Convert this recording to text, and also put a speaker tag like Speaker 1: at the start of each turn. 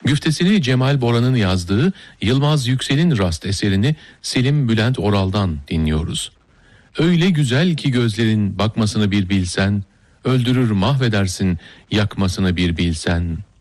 Speaker 1: Güftesini Cemal Bora'nın yazdığı Yılmaz Yüksel'in rast eserini Selim Bülent Oral'dan dinliyoruz. Öyle güzel ki gözlerin bakmasını bir bilsen, öldürür mahvedersin yakmasını bir bilsen.